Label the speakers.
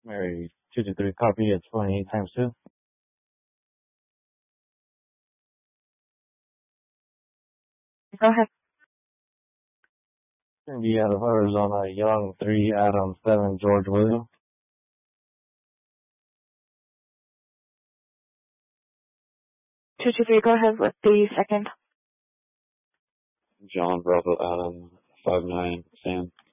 Speaker 1: Mary 223 copy at 28 times 2.
Speaker 2: Go ahead.
Speaker 1: Indiana, Arizona, Young 3, Adam 7, George William.
Speaker 2: 223, go ahead with the second.
Speaker 1: John Bravo Adam 5-9 Sam.